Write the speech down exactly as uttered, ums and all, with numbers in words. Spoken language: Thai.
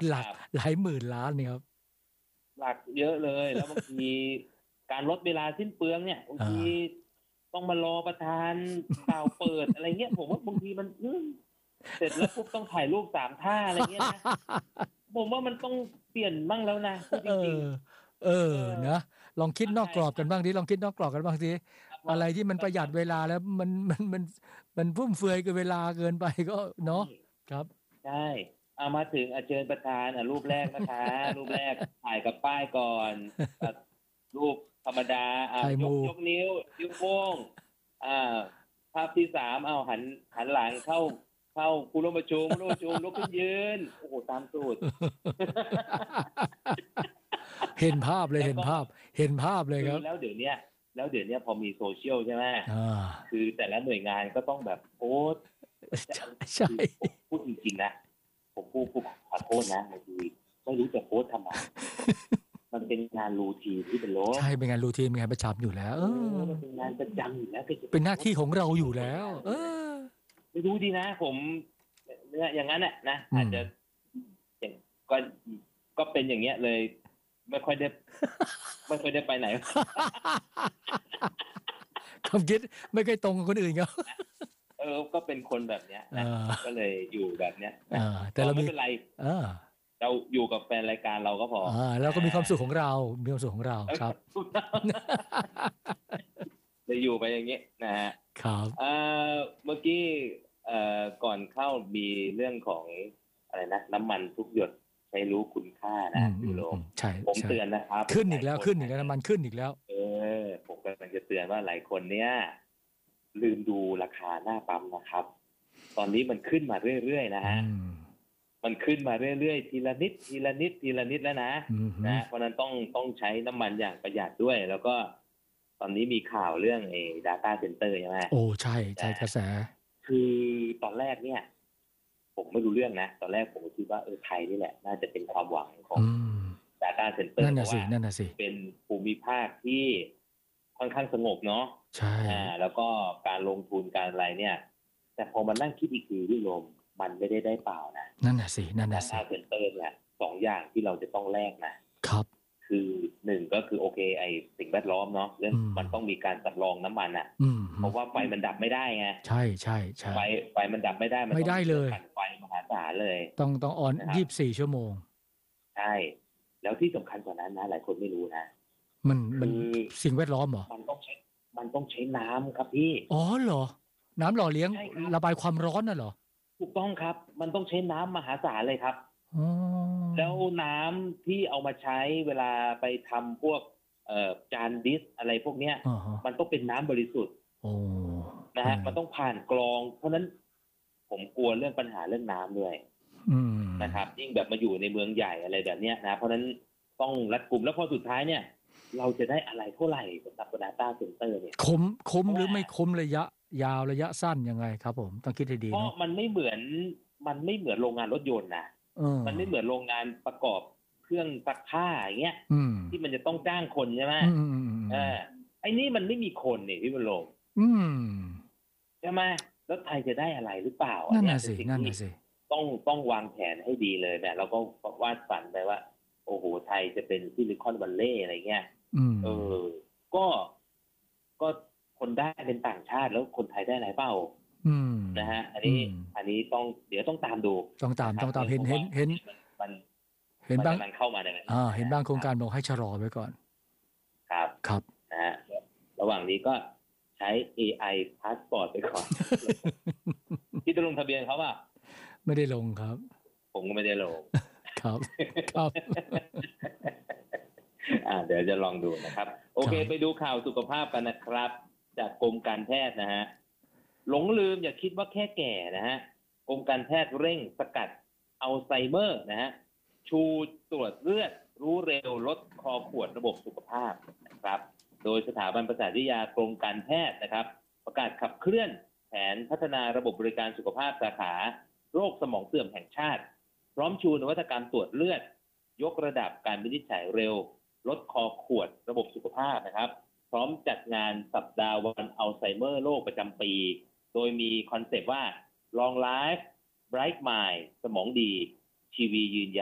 หลักหลายหมื่นล้านนี่ครับหลักเยอะเลยแล้วบางทีการลดเวลาสิ้นเปลืองเนี่ยบางทีต้องมารอประธานเปล่าเปิดอะไรเงี้ยผมว่าบางทีมันเสร็จแล้วปุ๊บต้องถ่ายรูปสามท่าอะไรเงี้ยนะผมว่ามันต้องเปลี่ยนบ้างแล้วนะจริงๆเออนะลองคิดนอกกรอบกันบ้างดิลองคิดนอกกรอบกันบ้างดิอะไรที่มันประหยัดเวลาแล้วมันมันมันมันฟุ่มเฟือยกับเวลาเกินไปก็เนาะครับใช่เอามาถึงเชิญประธานอ่ะรูปแรกนะคะรูปแรกถ่ายกับป้ายก่อนรูปธรรมดาอ่ายกยกนิ้วนิ้วโป้งอ่าภาพที่สามเอาหันหันหลังเข้าเข้าผู้ร่วมประชุมร่วมประชุมลุกขึ้นยืนโอ้โหตามสูตรเห็นภาพเลยเห็นภาพเห็นภาพเลยครับแล้วเดี๋ยวนี้แล้วเดี๋ยวนี้พอมีโซเชียลใช่ไหมคือแต่ละหน่วยงานก็ต้องแบบโพสใช่พูดจริงๆนะผมพูดพูดขอโทษนะบางทีไม่รู้จะโพสทำไมมันเป็นงานรูทีนที่เป็นโลใช่เป็นงานรูทีนเป็นงานประจำอยู่แล้วเออมันเป็นงานประจำอยู่แล้วเป็นหน้าที่ของเราอยู่แล้วเออไม่รู้ดีนะผมเนี่ยอย่างนั้นแหละนะอาจจะก็ก็เป็นอย่างเงี้ยเลยไม่ค่อยได้ไม่ค่อยได้ไปไหนความคิดไม่ค่อยตรงกับคนอื่นเขาเออก็เป็นคนแบบเนี้ยนะก็เลยอยู่แบบเนี้ยแต่เราไม่เป็นไรเราอยู่กับแฟนรายการเราก็พออ่าเราก็มีความสุขของเรามีความสุขของเราครับจะอยู่ไปอย่างนี้นะฮะครับเอ่อเมื่อกี้เอ่อก่อนเข้ามีเรื่องของอะไรนะน้ำมันทุกหยดใช้รู้คุณค่านะพี่โลใช่ผมเตือนนะครับขึ้นอีกแล้วขึ้นอีกแล้วน้ำมันขึ้นอีกแล้วเออผมกำลังจะเตือนว่าหลายคนเนี้ยลืมดูราคาหน้าปั๊มนะครับตอนนี้มันขึ้นมาเรื่อยๆนะฮะมันขึ้นมาเรื่อยๆทีละนิดทีละนิดทีละนิดแล้วนะนะเพราะนั้นต้องต้องใช้น้ำมันอย่างประหยัดด้วยแล้วก็ตอนนี้มีข่าวเรื่องไอ้ data center ใช่ไหมโอ้ใช่ใช่กระแสคือตอนแรกเนี่ยผมไม่รู้เรื่องนะตอนแรกผมคิดว่าเออไทยนี่แหละน่าจะเป็นความหวังของ data center นั่นน่ะสินั่นน่ะสิเป็นภูมิภาคที่ค่อนข้างสงบเนาะใช่อ่าแล้วก็การลงทุนการอะไรเนี่ยแต่พอมานั่งคิดอีกทีพี่ลมมันไม่ได้ได้เปล่านะนั่นน่ะสินั่นน่ะสิ data center เนี่ยสองอย่างที่เราจะต้องแลกนะครับคือหนึ่งก็คือโอเคไอสิ่งแวดล้อมเนาะเรื่องมันต้องมีการสำรองน้ำมันอ่ะเพราะว่าไฟมันดับไม่ได้ไงใช่ใช่ใช่ไฟไฟมันดับไม่ได้มันไม่ได้เลยไฟมหาศาลเลยต้องต้องออนยี่สิบสี่ชั่วโมงใช่แล้วที่สำคัญกว่านั้นนะหลายคนไม่รู้นะมันมันสิ่งแวดล้อมเหรอมันต้องใช้มันต้องใช้น้ำครับพี่อ๋อเหรอน้ำหล่อเลี้ยงระบายความร้อนน่ะเหรอถูกต้องครับมันต้องใช้น้ำมหาศาลเลยครับแล้วน้ำที่เอามาใช้เวลาไปทำพวกเอ่อจานดิสอะไรพวกเนี้ยมันต้องเป็นน้ำบริสุทธิ์นะฮะมันต้องผ่านกรองเพราะนั้นผมกลัวเรื่องปัญหาเรื่องน้ำด้วยนะครับยิ่งแบบมาอยู่ในเมืองใหญ่อะไรแบบเนี้ยนะเพราะนั้นต้องรัดกุมแล้วพอสุดท้ายเนี่ยเราจะได้อะไรเท่าไหร่สำหรับ data center เนี่ยคุ้มคุ้มหรือไม่คุ้มระยะยาวระยะสั้นยังไงครับผมต้องคิดให้ดีเพราะมันไม่เหมือนมันไม่เหมือนโรงงานรถยนต์นะมันไม่เหมือนโรงงานประกอบเครื่องซักผ้าอย่างเงี้ยที่มันจะต้องจ้างคนใช่ไหมเออไอ้นี่มันไม่มีคนเนี่ยพี่บรรลงใช่ไหมแล้วไทยจะได้อะไรหรือเปล่านั่นน่ะสินั่นน่ะสิต้องต้องวางแผนให้ดีเลยเนี่ยเราก็วาดฝันไปว่าโอ้โหไทยจะเป็นซิลิคอนวัลเลย์อะไรเงี้ยเออก็ก็คนได้เป็นต่างชาติแล้วคนไทยได้อะไรเปล่านะฮะอันนี้อันนี้ต้องเดี๋ยวต้องตามดูต้องตามต้องตามเห็นเห็นเห็นมันเห็นบ้างเข้ามาได้ไหมอ่าเห็นบ้างโครงการบอกให้ชะลอไว้ก่อนครับครับนะฮะระหว่างนี้ก็ใช้ เอ ไอ พาสปอร์ตไปก่อนที่จะลงทะเบียนเขาป่ะไม่ได้ลงครับผมก็ไม่ได้ลงครับครับอ่าเดี๋ยวจะลองดูนะครับโอเคไปดูข่าวสุขภาพกันนะครับจากกรมการแพทย์นะฮะหลงลืมอย่าคิดว่าแค่แก่นะฮะกรมการแพทย์เร่งสกัดอัลไซเมอร์นะฮะชูตรวจเลือดรู้เร็วลดคอขวดระบบสุขภาพนะครับโดยสถาบันประสาทวิทยากรมการแพทย์นะครับประกาศขับเคลื่อนแผนพัฒนาระบบบริการสุขภาพสาขาโรคสมองเสื่อมแห่งชาติพร้อมชูนวัตกรรมตรวจเลือดยกระดับการวินิจฉัยเร็วลดคอขวดระบบสุขภาพนะครับพร้อมจัดงานสัปดาห์วันอัลไซเมอร์โลกประจำปีโดยมีคอนเซปต์ว่า Long Life Bright Mind สมองดีชีวียืนยาว